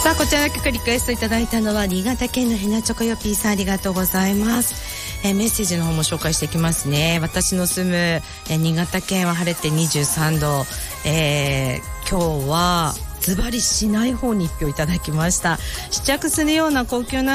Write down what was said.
さあ、こちらの曲リクエストいただいたのは新潟県のヘナチョコヨピーさん、ありがとうございます。メッセージの方も紹介していきますね。私の住む、新潟県は晴れて23度、今日はズバリしない方に1票いただきました。試着するような高級な